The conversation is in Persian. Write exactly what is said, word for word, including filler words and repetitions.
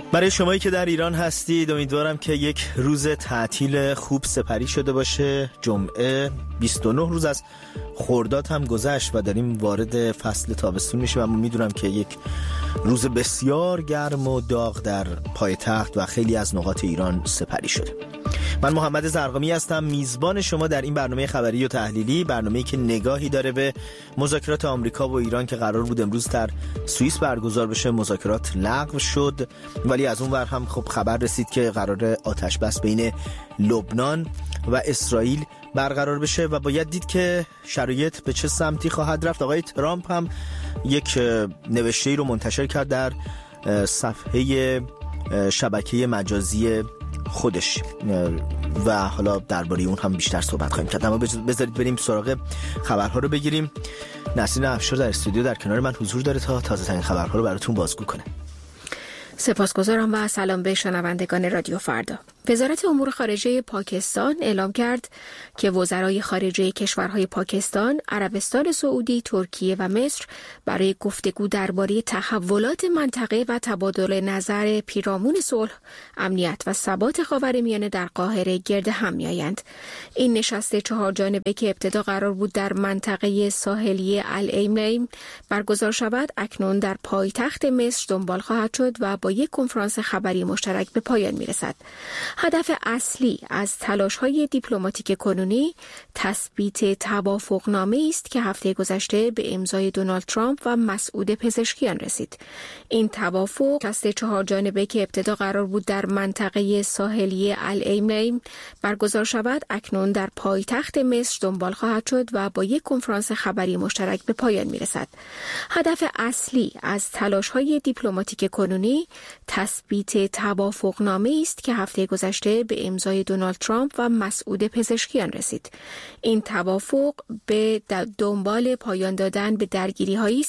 برای شمایی که در ایران هستید امیدوارم که یک روز تعطیل خوب سپری شده باشه. جمعه بیست و نه روز از خرداد هم گذشت و داریم وارد فصل تابستون میشه و من میدونم که یک روز بسیار گرم و داغ در پایتخت و خیلی از نقاط ایران سپری شده. من محمد زرقامی هستم، میزبان شما در این برنامه خبری و تحلیلی، برنامه‌ای که نگاهی داره به مذاکرات آمریکا و ایران که قرار بود امروز در سوئیس برگزار بشه. مذاکرات لغو شد، ولی از اون ور هم خب خبر رسید که قرار آتش بس بین لبنان و اسرائیل برقرار بشه و باید دید که شرایط به چه سمتی خواهد رفت. آقای ترامپ هم یک نوشته‌ای رو منتشر کرد در صفحه شبکه مجازی خودش و حالا درباره اون هم بیشتر صحبت خواهیم کرد، اما بذارید بریم سراغ خبرها رو بگیریم. نسرین افشار در استودیو در کنار من حضور داره تا تازه ترین خبرها رو براتون بازگو کنه. سپاسگزارم و سلام به شنوندگان رادیو فردا. وزارت امور خارجه پاکستان اعلام کرد که وزرای خارجه کشورهای پاکستان، عربستان سعودی، ترکیه و مصر برای گفتگو درباره تحولات منطقه و تبادل نظر پیرامون صلح، امنیت و ثبات خاورمیانه در قاهره گرد هم می‌آیند. این نشست چهار جانبه که ابتدا قرار بود در منطقه ساحلی العین برگزار شود، اکنون در پایتخت مصر دنبال خواهد شد و با یک کنفرانس خبری مشترک به پایان می‌رسد. هدف اصلی از تلاش‌های دیپلماتیک کنونی تثبیت توافقنامه‌ای است که هفته گذشته به امضای دونالد ترامپ و مسعود پزشکیان رسید. این توافق نشست چهار جانبه که ابتدا قرار بود در منطقه ساحلی العین برگزار شود، اکنون در پایتخت مصر دنبال خواهد شد و با یک کنفرانس خبری مشترک به پایان می‌رسد. هدف اصلی از تلاش‌های دیپلماتیک کنونی تثبیت توافقنامه‌ای است که هفته گذشته به امضای دونالد ترامپ و مسعود پزشکیان رسید. این توافق به دنبال پایان دادن به درگیری‌هایی